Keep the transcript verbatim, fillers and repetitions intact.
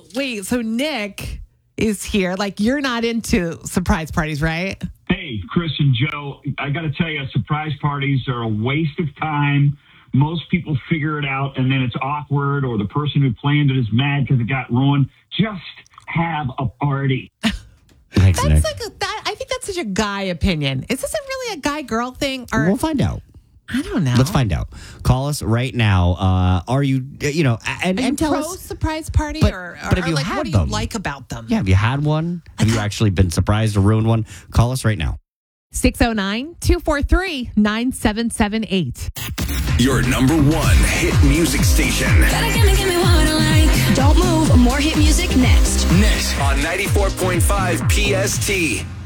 So wait, so Nick is here. Like, you're not into surprise parties, right? Hey, Chris and Joe, I got to tell you, surprise parties are a waste of time. Most people figure it out, and then it's awkward, or the person who planned it is mad because it got ruined. Just have a party. Thanks, That's Nick. like a, that. I think that's such a guy opinion. Is this a really a guy girl thing, or We'll find out. I don't know. Let's find out. Call us right now. Uh, are you, you know, and, Are you and tell pro us. surprise party, But- or, or, but if or you like had what do them- you like about them? Yeah, have you had one? Have you actually been surprised or ruined one? Call us right now. six oh nine, two four three, nine seven seven eight. Your number one hit music station. Gotta gimme, gimme what I like. Don't move. More hit music next. Next on ninety-four point five P S T.